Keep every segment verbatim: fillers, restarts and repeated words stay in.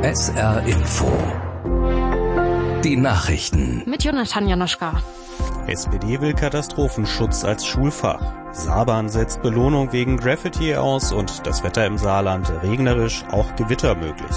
S R Info. Die Nachrichten. Mit Jonathan Janoschka. S P D will Katastrophenschutz als Schulfach. Saarbrand setzt Belohnung wegen Graffiti aus und das Wetter im Saarland regnerisch, auch Gewitter möglich.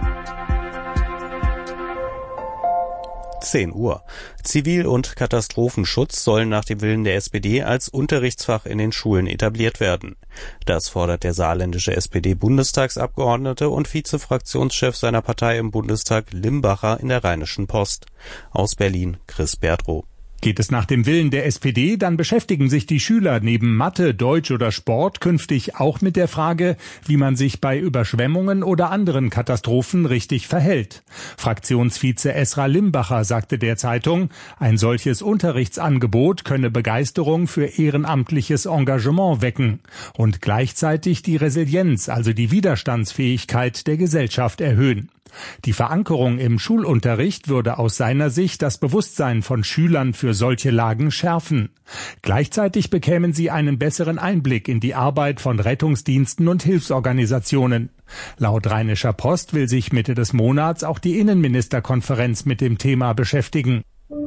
zehn Uhr. Zivil- und Katastrophenschutz sollen nach dem Willen der S P D als Unterrichtsfach in den Schulen etabliert werden. Das fordert der saarländische S P D-Bundestagsabgeordnete und Vizefraktionschef seiner Partei im Bundestag Limbacher in der Rheinischen Post. Aus Berlin Chris Bertrow. Geht es nach dem Willen der S P D, dann beschäftigen sich die Schüler neben Mathe, Deutsch oder Sport künftig auch mit der Frage, wie man sich bei Überschwemmungen oder anderen Katastrophen richtig verhält. Fraktionsvize Esra Limbacher sagte der Zeitung, ein solches Unterrichtsangebot könne Begeisterung für ehrenamtliches Engagement wecken und gleichzeitig die Resilienz, also die Widerstandsfähigkeit der Gesellschaft erhöhen. Die Verankerung im Schulunterricht würde aus seiner Sicht das Bewusstsein von Schülern für solche Lagen schärfen. Gleichzeitig bekämen sie einen besseren Einblick in die Arbeit von Rettungsdiensten und Hilfsorganisationen. Laut Rheinischer Post will sich Mitte des Monats auch die Innenministerkonferenz mit dem Thema beschäftigen.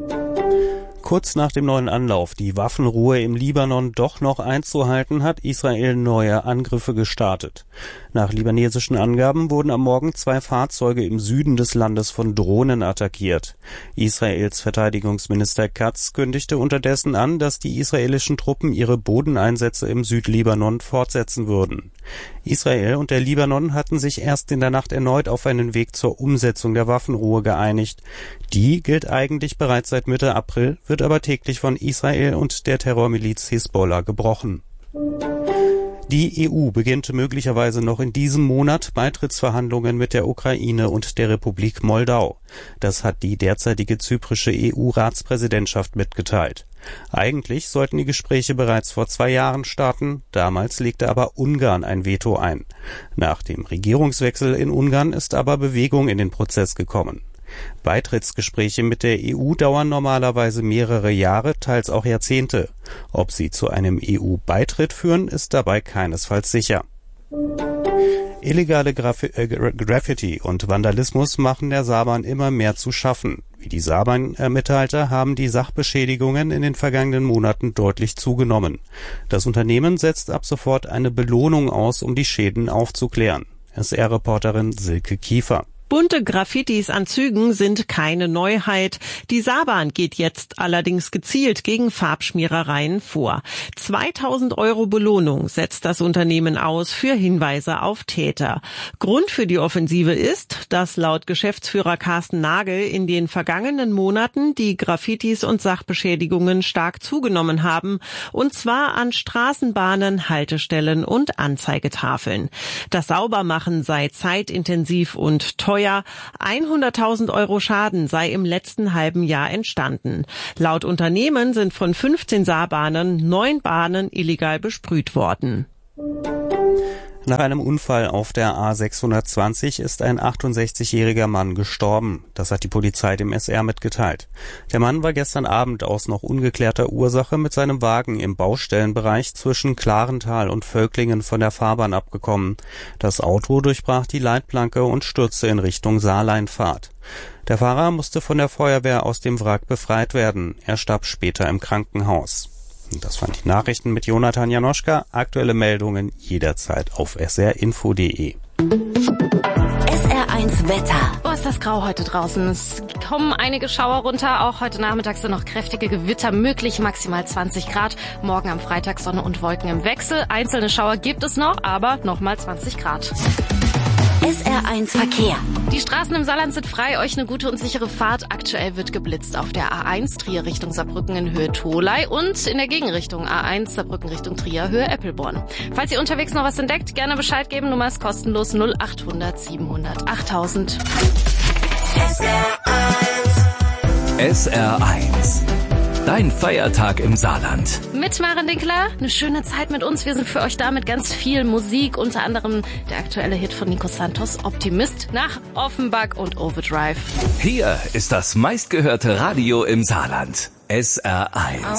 Kurz nach dem neuen Anlauf, die Waffenruhe im Libanon doch noch einzuhalten, hat Israel neue Angriffe gestartet. Nach libanesischen Angaben wurden am Morgen zwei Fahrzeuge im Süden des Landes von Drohnen attackiert. Israels Verteidigungsminister Katz kündigte unterdessen an, dass die israelischen Truppen ihre Bodeneinsätze im Südlibanon fortsetzen würden. Israel und der Libanon hatten sich erst in der Nacht erneut auf einen Weg zur Umsetzung der Waffenruhe geeinigt. Die gilt eigentlich bereits seit Mitte April, wird aber täglich von Israel und der Terrormiliz Hisbollah gebrochen. Die E U beginnt möglicherweise noch in diesem Monat Beitrittsverhandlungen mit der Ukraine und der Republik Moldau. Das hat die derzeitige zyprische E U-Ratspräsidentschaft mitgeteilt. Eigentlich sollten die Gespräche bereits vor zwei Jahren starten, damals legte aber Ungarn ein Veto ein. Nach dem Regierungswechsel in Ungarn ist aber Bewegung in den Prozess gekommen. Beitrittsgespräche mit der E U dauern normalerweise mehrere Jahre, teils auch Jahrzehnte. Ob sie zu einem E U-Beitritt führen, ist dabei keinesfalls sicher. Illegale Graf- äh, Graffiti und Vandalismus machen der Saarbahn immer mehr zu schaffen. Wie die Saarbahn mitteilte, haben die Sachbeschädigungen in den vergangenen Monaten deutlich zugenommen. Das Unternehmen setzt ab sofort eine Belohnung aus, um die Schäden aufzuklären. S R-Reporterin Silke Kiefer. Bunte Graffitis an Zügen sind keine Neuheit. Die Saarbahn geht jetzt allerdings gezielt gegen Farbschmierereien vor. zweitausend Euro Belohnung setzt das Unternehmen aus für Hinweise auf Täter. Grund für die Offensive ist, dass laut Geschäftsführer Carsten Nagel in den vergangenen Monaten die Graffitis und Sachbeschädigungen stark zugenommen haben, und zwar an Straßenbahnen, Haltestellen und Anzeigetafeln. Das Saubermachen sei zeitintensiv und teuer. hunderttausend Euro Schaden sei im letzten halben Jahr entstanden. Laut Unternehmen sind von fünfzehn Saarbahnen neun Bahnen illegal besprüht worden. Nach einem Unfall auf der A sechshundertzwanzig ist ein achtundsechzigjähriger Mann gestorben. Das hat die Polizei dem S R mitgeteilt. Der Mann war gestern Abend aus noch ungeklärter Ursache mit seinem Wagen im Baustellenbereich zwischen Klarental und Völklingen von der Fahrbahn abgekommen. Das Auto durchbrach die Leitplanke und stürzte in Richtung Saarleinfahrt. Der Fahrer musste von der Feuerwehr aus dem Wrack befreit werden. Er starb später im Krankenhaus. Das waren die Nachrichten mit Jonathan Janoschka. Aktuelle Meldungen jederzeit auf s r info punkt d e. S R eins Wetter. Oh, ist das grau heute draußen. Es kommen einige Schauer runter. Auch heute Nachmittag sind noch kräftige Gewitter möglich, maximal zwanzig Grad. Morgen am Freitag Sonne und Wolken im Wechsel. Einzelne Schauer gibt es noch, aber nochmal zwanzig Grad. S R eins Verkehr. Die Straßen im Saarland sind frei. Euch eine gute und sichere Fahrt. Aktuell wird geblitzt auf der A eins Trier Richtung Saarbrücken in Höhe Tholey und in der Gegenrichtung A eins Saarbrücken Richtung Trier Höhe Eppelborn. Falls ihr unterwegs noch was entdeckt, gerne Bescheid geben. Nummer ist kostenlos null achthundert siebenhundert achttausend. S R eins. Dein Feiertag im Saarland. Mit Maren Dinkler, eine schöne Zeit mit uns. Wir sind für euch da mit ganz viel Musik, unter anderem der aktuelle Hit von Nico Santos, Optimist, nach Offenbach und Overdrive. Hier ist das meistgehörte Radio im Saarland. S R eins.